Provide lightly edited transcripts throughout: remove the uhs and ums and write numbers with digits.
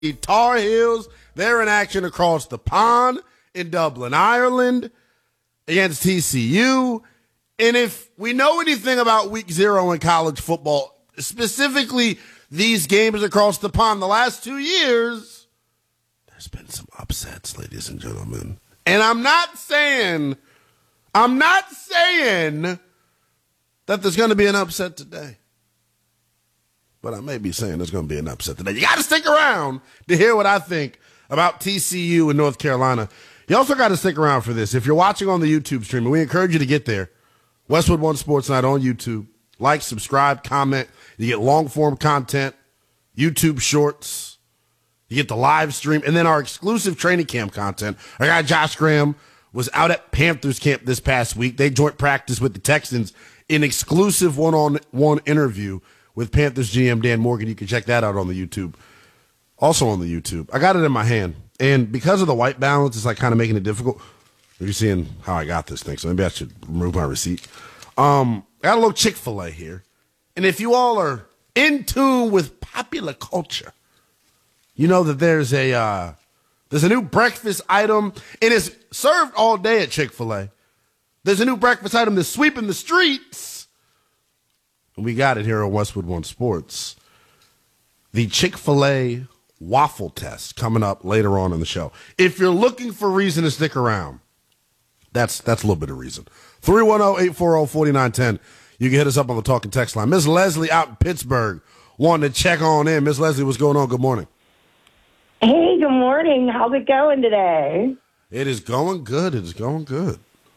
The Tar Heels, they're in action across the pond in Dublin, Ireland, against TCU. And if we know anything about week 0 in college football, specifically these games across the pond the last 2 years, there's been some upsets, ladies and gentlemen. And I'm not saying that there's going to be an upset today. But I may be saying there's going to be an upset today. You got to stick around to hear what I think about TCU in North Carolina. You also got to stick around for this. If you're watching on the YouTube stream, and we encourage you to get there, Westwood One Sports Night on YouTube. Like, subscribe, comment. You get long-form content, YouTube shorts. You get the live stream, and then our exclusive training camp content. Our guy Josh Graham was out at Panthers camp this past week. They joint practice with the Texans in exclusive one-on-one interview with Panthers GM Dan Morgan. You can check that out on the YouTube. Also on the YouTube. I got it in my hand. And because of the white balance, it's like kind of making it difficult. You're seeing how I got this thing, so maybe I should remove my receipt. I got a little Chick-fil-A here. And if you all are in tune with popular culture, you know that there's a new breakfast item. It is served all day at Chick-fil-A. There's a new breakfast item that's sweeping the streets. And we got it here on Westwood One Sports. The Chick-fil-A waffle test coming up later on in the show. If you're looking for reason to stick around, that's a little bit of reason. 310-840-4910. You can hit us up on the talking text line. Miss Leslie out in Pittsburgh wanted to check on in. Miss Leslie, what's going on? Good morning. Hey, good morning. How's it going today? It is going good. It is going good.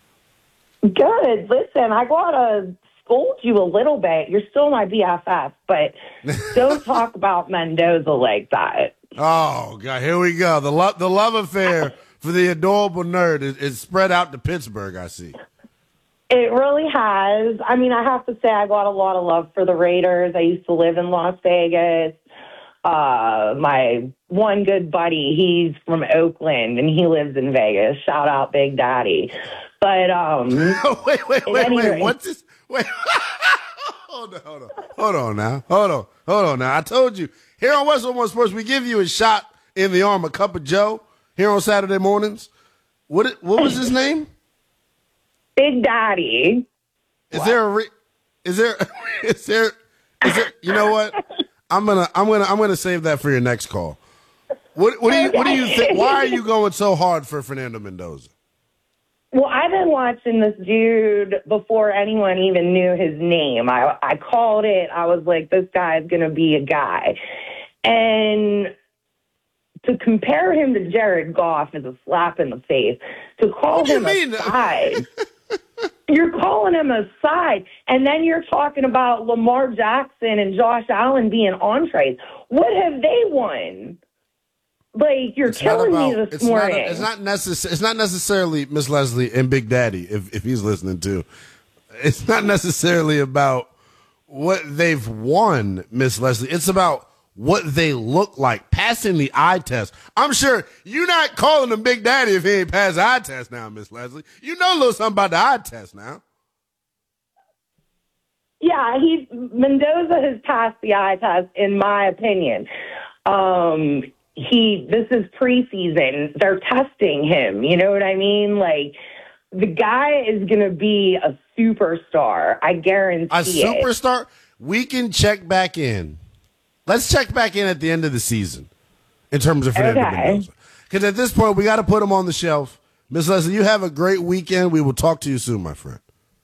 Good. Listen, I got to scold you a little bit. You're still my BFF, but don't talk about Mendoza like that. Oh, God, here we go. The love affair for the adorable nerd is spread out to Pittsburgh, I see. It really has. I mean, I have to say I got a lot of love for the Raiders. I used to live in Las Vegas. My one good buddy, he's from Oakland, and he lives in Vegas. Shout out Big Daddy. But wait. What's this? Wait. Hold on now. I told you, here on Westwood One Sports, we give you a shot in the arm, a cup of Joe, here on Saturday mornings. What was his name? Big Daddy. Is there you know what? I'm gonna save that for your next call. What do you think? Why are you going so hard for Fernando Mendoza? Well, I've been watching this dude before anyone even knew his name. I called it. I was like, this guy's going to be a guy. And to compare him to Jared Goff is a slap in the face. To call him a side. You're calling him a side. And then you're talking about Lamar Jackson and Josh Allen being entrees. What have they won? Like, you're killing me this morning. It's not necessarily Miss Leslie and Big Daddy, if he's listening too. It's not necessarily about what they've won, Miss Leslie. It's about what they look like, passing the eye test. I'm sure you're not calling him Big Daddy if he ain't passed the eye test now, Miss Leslie. You know a little something about the eye test now. Yeah, Mendoza has passed the eye test, in my opinion. This is preseason. They're testing him. You know what I mean? Like, the guy is going to be a superstar. I guarantee it. A superstar? We can check back in. Let's check back in at the end of the season in terms of Fernando Mendoza. Because at this point, we got to put him on the shelf. Miss Leslie, you have a great weekend. We will talk to you soon, my friend.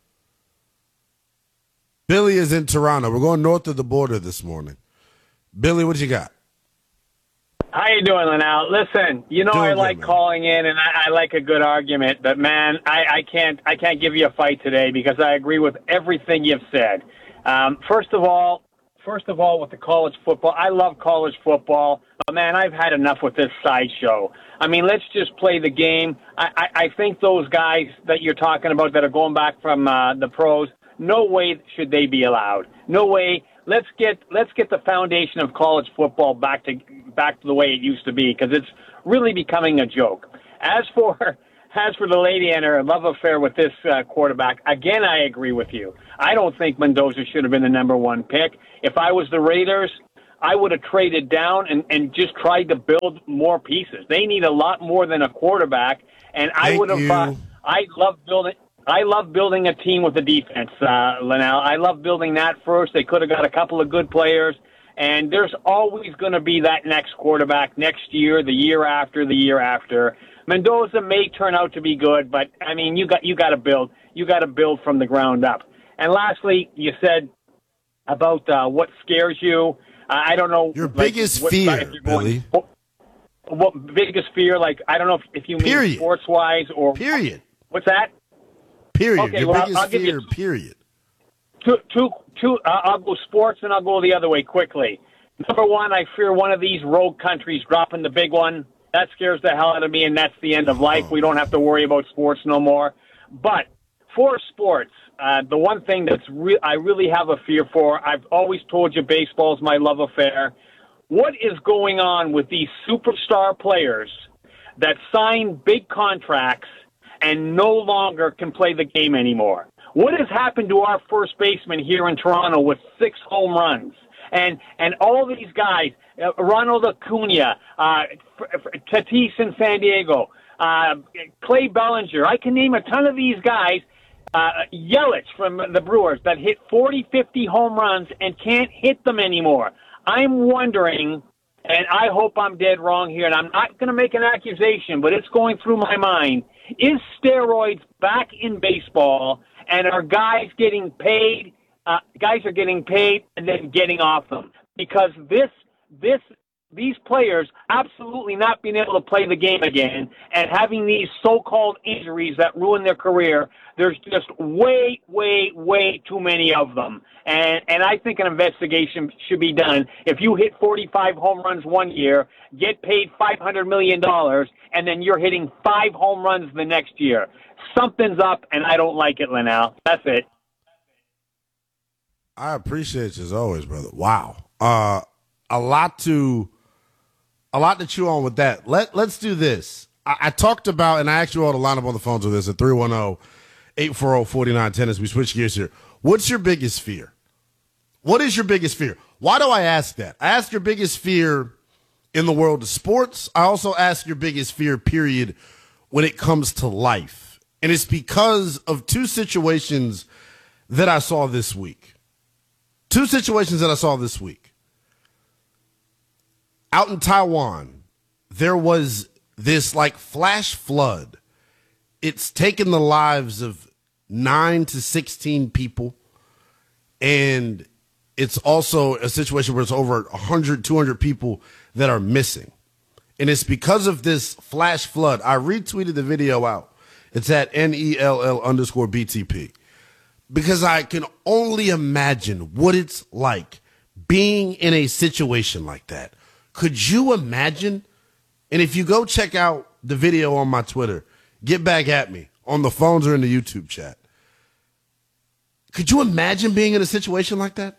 Billy is in Toronto. We're going north of the border this morning. Billy, what you got? How you doing, Linnell? Listen, I like calling in and I like a good argument, but man, I can't give you a fight today because I agree with everything you've said. First of all, with the college football, I love college football, but man, I've had enough with this sideshow. I mean, let's just play the game. I think those guys that you're talking about that are going back from the pros, no way should they be allowed. No way. Let's get the foundation of college football back to the way it used to be, because it's really becoming a joke. As for the lady and her love affair with this quarterback, again, I agree with you. I don't think Mendoza should have been the number one pick. If I was the Raiders, I would have traded down and just tried to build more pieces. They need a lot more than a quarterback, and I would have. I love building a team with a defense, Linnell. I love building that first. They could have got a couple of good players, and there's always going to be that next quarterback next year, the year after, the year after. Mendoza may turn out to be good, but I mean, you got to build. You got to build from the ground up. And lastly, you said about what scares you. I don't know. Your biggest fear, Billy. What biggest fear? Like, I don't know if you mean sports-wise or... Period. What's that? Period. Okay, Your biggest I'll give fear, you period. I'll go sports and I'll go the other way quickly. Number one, I fear one of these rogue countries dropping the big one. That scares the hell out of me, and that's the end of life. We don't have to worry about sports no more. But for sports, the one thing that's I really have a fear for, I've always told you baseball's my love affair. What is going on with these superstar players that sign big contracts and no longer can play the game anymore? What has happened to our first baseman here in Toronto with 6 home runs? And all these guys, Ronald Acuna, Tatis in San Diego, Clay Bellinger, I can name a ton of these guys, Yelich from the Brewers, that hit 40, 50 home runs and can't hit them anymore. I'm wondering, and I hope I'm dead wrong here, and I'm not going to make an accusation, but it's going through my mind, is steroids back in baseball, and are guys getting paid? Guys are getting paid and then getting off them, because these players absolutely not being able to play the game again and having these so-called injuries that ruin their career. There's just way, way, way too many of them. And I think an investigation should be done. If you hit 45 home runs one year, get paid $500 million, and then you're hitting 5 home runs the next year. Something's up, and I don't like it, Linnell. That's it. I appreciate you as always, brother. Wow. A lot to chew on with that. Let's do this. I talked about, and I asked you all to line up on the phones with this at 310-840-4910 as we switch gears here. What's your biggest fear? What is your biggest fear? Why do I ask that? I ask your biggest fear in the world of sports. I also ask your biggest fear, period, when it comes to life. And it's because of 2 situations that I saw this week. 2 situations that I saw this week. Out in Taiwan, there was this like flash flood. It's taken the lives of 9 to 16 people. And it's also a situation where it's over 100, 200 people that are missing. And it's because of this flash flood. I retweeted the video out. It's at NELL_BTP. Because I can only imagine what it's like being in a situation like that. Could you imagine? And if you go check out the video on my Twitter, get back at me on the phones or in the YouTube chat. Could you imagine being in a situation like that?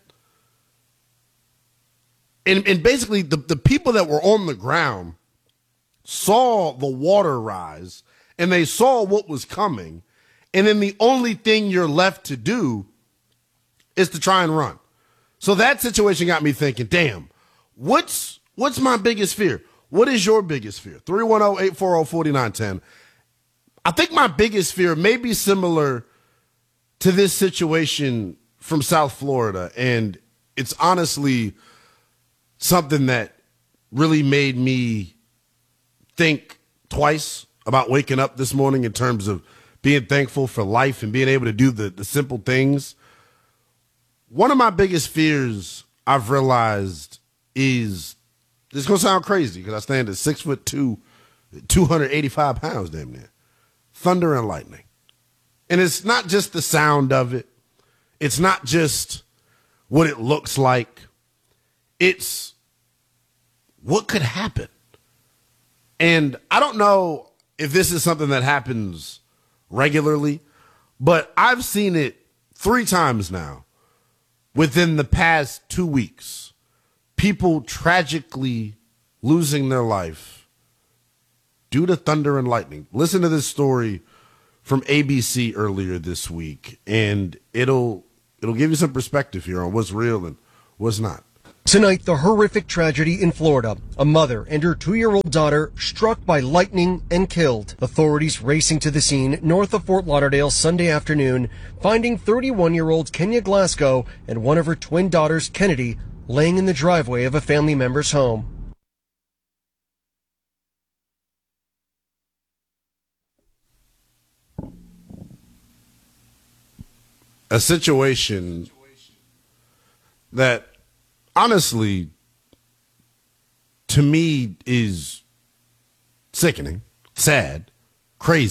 And basically, the people that were on the ground saw the water rise, and they saw what was coming, and then the only thing you're left to do is to try and run. So that situation got me thinking, damn, what's my biggest fear? What is your biggest fear? 310-840-4910. I think my biggest fear may be similar to this situation from South Florida, and it's honestly something that really made me think twice about waking up this morning in terms of being thankful for life and being able to do the simple things. One of my biggest fears I've realized is, this is going to sound crazy because I stand at 6'2", 285 pounds damn near. Thunder and lightning. And it's not just the sound of it. It's not just what it looks like. It's what could happen. And I don't know if this is something that happens regularly, but I've seen it 3 times now within the past 2 weeks. People tragically losing their life due to thunder and lightning. Listen to this story from ABC earlier this week, and it'll give you some perspective here on what's real and what's not. Tonight, the horrific tragedy in Florida. A mother and her 2-year-old daughter struck by lightning and killed. Authorities racing to the scene north of Fort Lauderdale Sunday afternoon, finding 31-year-old Kenya Glasgow and one of her twin daughters, Kennedy, laying in the driveway of a family member's home. A situation that honestly, to me, is sickening, sad, crazy.